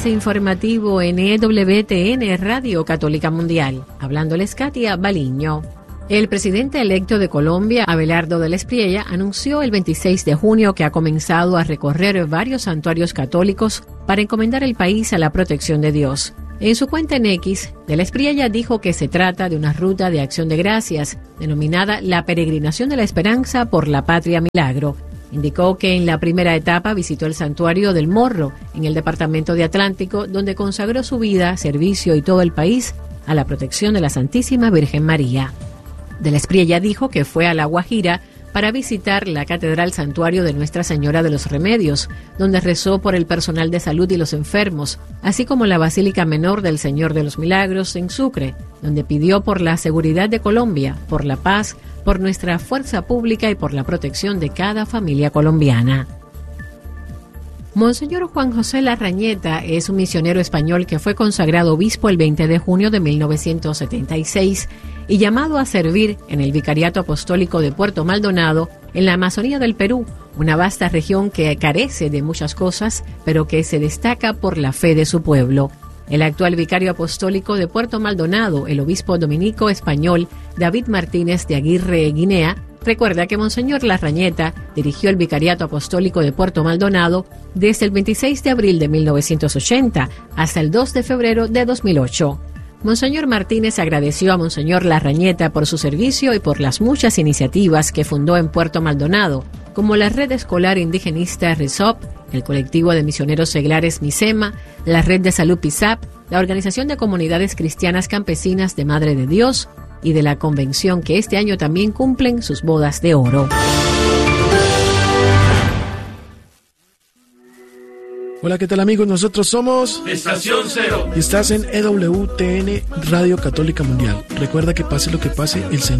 avance informativo en EWTN Radio Católica Mundial. Hablándoles Katia Baliño. El presidente electo de Colombia, Abelardo del Espriella, anunció el 26 de junio que ha comenzado a recorrer varios santuarios católicos para encomendar el país a la protección de Dios. En su cuenta en X, del Espriella dijo que se trata de una ruta de acción de gracias, denominada la Peregrinación de la Esperanza por la Patria Milagro. Indicó que en la primera etapa visitó el santuario del Morro, en el departamento de Atlántico, donde consagró su vida, servicio y todo el país a la protección de la Santísima Virgen María. Del Espriella dijo que fue a La Guajira para visitar la Catedral Santuario de Nuestra Señora de los Remedios, donde rezó por el personal de salud y los enfermos, así como la Basílica Menor del Señor de los Milagros en Sucre, donde pidió por la seguridad de Colombia, por la paz, por nuestra fuerza pública y por la protección de cada familia colombiana. Monseñor Juan José Larrañeta es un misionero español que fue consagrado obispo el 20 de junio de 1976 y llamado a servir en el Vicariato Apostólico de Puerto Maldonado, en la Amazonía del Perú, una vasta región que carece de muchas cosas, pero que se destaca por la fe de su pueblo. El actual vicario apostólico de Puerto Maldonado, el obispo dominico español David Martínez de Aguirre, Guinea, recuerda que Monseñor Larrañeta dirigió el Vicariato Apostólico de Puerto Maldonado desde el 26 de abril de 1980 hasta el 2 de febrero de 2008. Monseñor Martínez agradeció a Monseñor Larrañeta por su servicio y por las muchas iniciativas que fundó en Puerto Maldonado, como la Red Escolar Indigenista RESOP, el Colectivo de Misioneros Seglares MISEMA, la Red de Salud PISAP, la Organización de Comunidades Cristianas Campesinas de Madre de Dios y de la Convención, que este año también cumplen sus bodas de oro. Hola, ¿qué tal amigos? Nosotros somos Estación Cero y estás en EWTN Radio Católica Mundial. Recuerda que pase lo que pase, el Señor